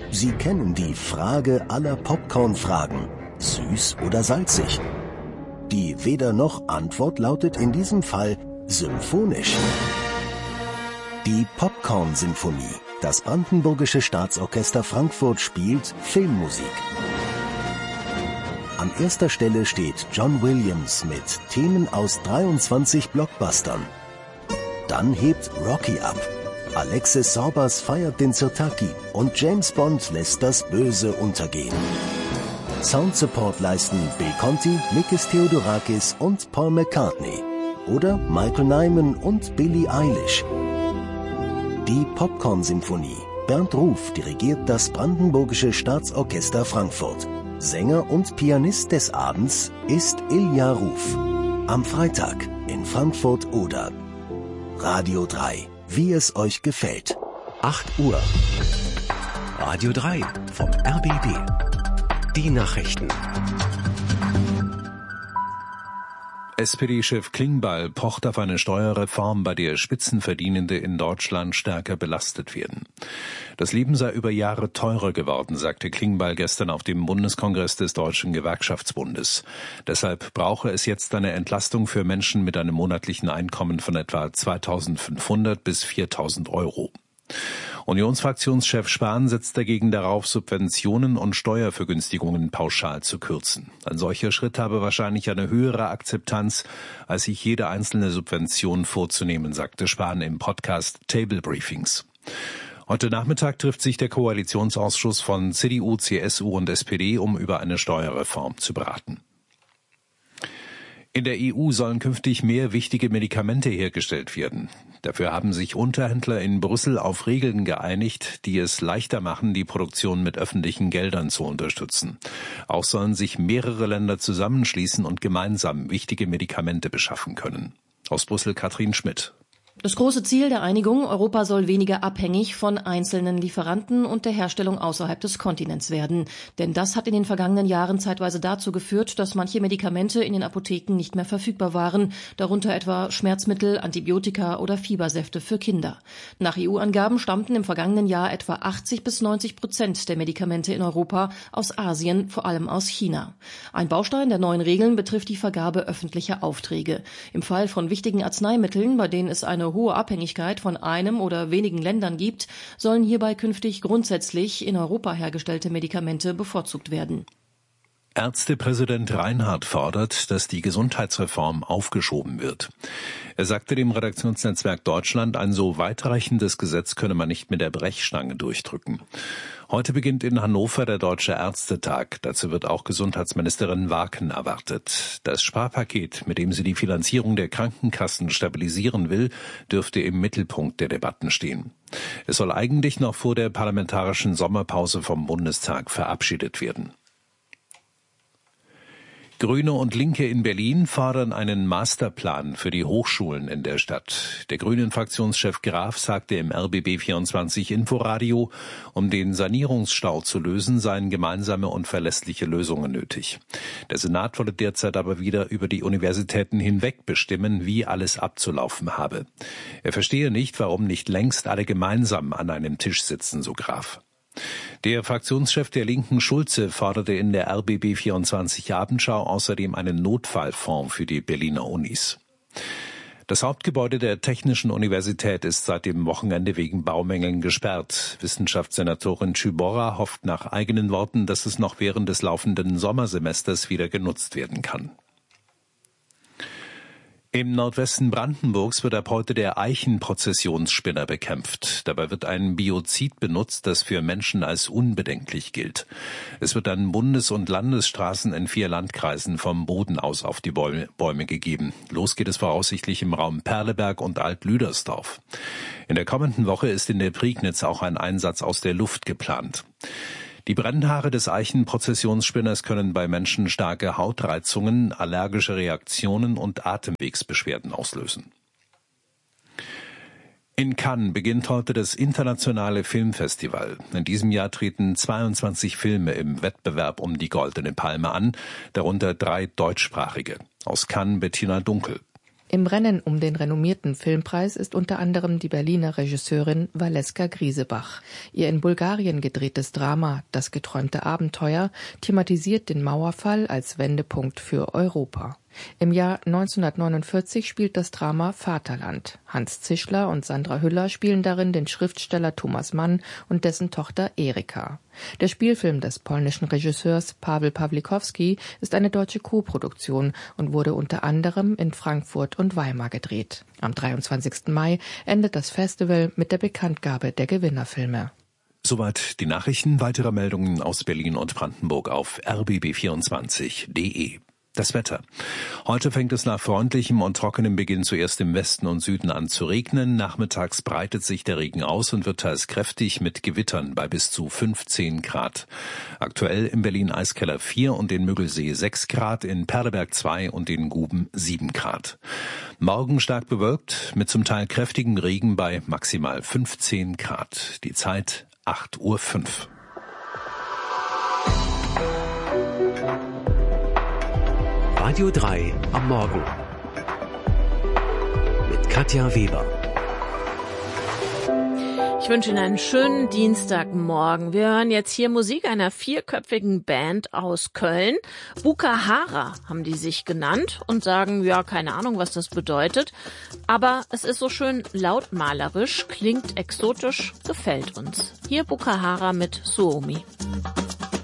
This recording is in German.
Sie kennen die Frage aller Popcorn-Fragen: süß oder salzig? Die Weder-noch-Antwort lautet in diesem Fall symphonisch. Die Popcorn-Sinfonie. Das Brandenburgische Staatsorchester Frankfurt spielt Filmmusik. An erster Stelle steht John Williams mit Themen aus 23 Blockbustern. Dann hebt Rocky ab. Alexis Sorbas feiert den Sirtaki und James Bond lässt das Böse untergehen. Soundsupport leisten Bill Conti, Mikis Theodorakis und Paul McCartney. Oder Michael Nyman und Billie Eilish. Die Popcorn-Sinfonie. Bernd Ruf dirigiert das Brandenburgische Staatsorchester Frankfurt. Sänger und Pianist des Abends ist Ilja Ruf. Am Freitag in Frankfurt-Oder. Radio 3. Wie es euch gefällt. 8 Uhr. Radio 3 vom RBB. Die Nachrichten. SPD-Chef Klingbeil pocht auf eine Steuerreform, bei der Spitzenverdienende in Deutschland stärker belastet werden. Das Leben sei über Jahre teurer geworden, sagte Klingbeil gestern auf dem Bundeskongress des Deutschen Gewerkschaftsbundes. Deshalb brauche es jetzt eine Entlastung für Menschen mit einem monatlichen Einkommen von etwa 2.500 bis 4.000 Euro. Unionsfraktionschef Spahn setzt dagegen darauf, Subventionen und Steuervergünstigungen pauschal zu kürzen. Ein solcher Schritt habe wahrscheinlich eine höhere Akzeptanz, als sich jede einzelne Subvention vorzunehmen, sagte Spahn im Podcast Table Briefings. Heute Nachmittag trifft sich der Koalitionsausschuss von CDU, CSU und SPD, um über eine Steuerreform zu beraten. In der EU sollen künftig mehr wichtige Medikamente hergestellt werden. Dafür haben sich Unterhändler in Brüssel auf Regeln geeinigt, die es leichter machen, die Produktion mit öffentlichen Geldern zu unterstützen. Auch sollen sich mehrere Länder zusammenschließen und gemeinsam wichtige Medikamente beschaffen können. Aus Brüssel Katrin Schmidt. Das große Ziel der Einigung: Europa soll weniger abhängig von einzelnen Lieferanten und der Herstellung außerhalb des Kontinents werden. Denn das hat in den vergangenen Jahren zeitweise dazu geführt, dass manche Medikamente in den Apotheken nicht mehr verfügbar waren, darunter etwa Schmerzmittel, Antibiotika oder Fiebersäfte für Kinder. Nach EU-Angaben stammten im vergangenen Jahr etwa 80-90% der Medikamente in Europa aus Asien, vor allem aus China. Ein Baustein der neuen Regeln betrifft die Vergabe öffentlicher Aufträge. Im Fall von wichtigen Arzneimitteln, bei denen es eine hohe Abhängigkeit von einem oder wenigen Ländern gibt, sollen hierbei künftig grundsätzlich in Europa hergestellte Medikamente bevorzugt werden. Ärztepräsident Reinhardt fordert, dass die Gesundheitsreform aufgeschoben wird. Er sagte dem Redaktionsnetzwerk Deutschland, ein so weitreichendes Gesetz könne man nicht mit der Brechstange durchdrücken. Heute beginnt in Hannover der Deutsche Ärztetag. Dazu wird auch Gesundheitsministerin Warken erwartet. Das Sparpaket, mit dem sie die Finanzierung der Krankenkassen stabilisieren will, dürfte im Mittelpunkt der Debatten stehen. Es soll eigentlich noch vor der parlamentarischen Sommerpause vom Bundestag verabschiedet werden. Grüne und Linke in Berlin fordern einen Masterplan für die Hochschulen in der Stadt. Der Grünen-Fraktionschef Graf sagte im RBB24 Inforadio, um den Sanierungsstau zu lösen, seien gemeinsame und verlässliche Lösungen nötig. Der Senat wolle derzeit aber wieder über die Universitäten hinweg bestimmen, wie alles abzulaufen habe. Er verstehe nicht, warum nicht längst alle gemeinsam an einem Tisch sitzen, so Graf. Der Fraktionschef der Linken Schulze forderte in der RBB24 Abendschau außerdem einen Notfallfonds für die Berliner Unis. Das Hauptgebäude der Technischen Universität ist seit dem Wochenende wegen Baumängeln gesperrt. Wissenschaftssenatorin Tschüborra hofft nach eigenen Worten, dass es noch während des laufenden Sommersemesters wieder genutzt werden kann. Im Nordwesten Brandenburgs wird ab heute der Eichenprozessionsspinner bekämpft. Dabei wird ein Biozid benutzt, das für Menschen als unbedenklich gilt. Es wird an Bundes- und Landesstraßen in 4 Landkreisen vom Boden aus auf die Bäume gegeben. Los geht es voraussichtlich im Raum Perleberg und Alt-Lüdersdorf. In der kommenden Woche ist in der Prignitz auch ein Einsatz aus der Luft geplant. Die Brennhaare des Eichenprozessionsspinners können bei Menschen starke Hautreizungen, allergische Reaktionen und Atemwegsbeschwerden auslösen. In Cannes beginnt heute das internationale Filmfestival. In diesem Jahr treten 22 Filme im Wettbewerb um die Goldene Palme an, darunter 3 deutschsprachige. Aus Cannes Bettina Dunkel. Im Rennen um den renommierten Filmpreis ist unter anderem die Berliner Regisseurin Valeska Griesebach. Ihr in Bulgarien gedrehtes Drama »Das geträumte Abenteuer« thematisiert den Mauerfall als Wendepunkt für Europa. Im Jahr 1949 spielt das Drama Vaterland. Hans Zischler und Sandra Hüller spielen darin den Schriftsteller Thomas Mann und dessen Tochter Erika. Der Spielfilm des polnischen Regisseurs Paweł Pawlikowski ist eine deutsche Koproduktion und wurde unter anderem in Frankfurt und Weimar gedreht. Am 23. Mai endet das Festival mit der Bekanntgabe der Gewinnerfilme. Soweit die Nachrichten. Weitere Meldungen aus Berlin und Brandenburg auf rbb24.de. Das Wetter. Heute fängt es nach freundlichem und trockenem Beginn zuerst im Westen und Süden an zu regnen. Nachmittags breitet sich der Regen aus und wird teils kräftig mit Gewittern bei bis zu 15 Grad. Aktuell in Berlin Eiskeller 4 und in Müggelsee 6 Grad, in Perleberg 2 und in Guben 7 Grad. Morgen stark bewölkt mit zum Teil kräftigem Regen bei maximal 15 Grad. Die Zeit 8:05 Uhr. Radio 3 am Morgen mit Katja Weber. Ich wünsche Ihnen einen schönen Dienstagmorgen. Wir hören jetzt hier Musik einer 4-köpfigen Band aus Köln. Bukahara haben die sich genannt und sagen, ja, keine Ahnung, was das bedeutet. Aber es ist so schön lautmalerisch, klingt exotisch, gefällt uns. Hier Bukahara mit Suomi.